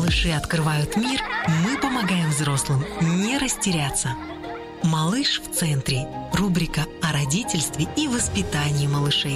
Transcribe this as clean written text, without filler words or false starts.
малыши открывают мир, мы помогаем взрослым не растеряться. «Малыш в центре» – рубрика о родительстве и воспитании малышей.